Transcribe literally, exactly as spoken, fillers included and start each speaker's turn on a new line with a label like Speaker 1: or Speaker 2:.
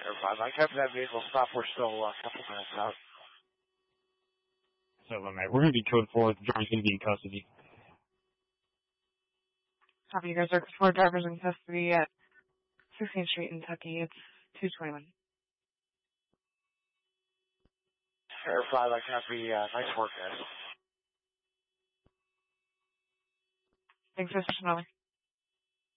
Speaker 1: five, I kept that vehicle stopped. We're still uh, a couple minutes out.
Speaker 2: So, mate, we're going to be code four. The driver's going to be in custody.
Speaker 3: Copy, you guys are four drivers in custody at sixteenth Street in Kentucky. It's two twenty-one.
Speaker 1: Air five, I copy. Uh, nice work, guys.
Speaker 3: Thanks for switching over.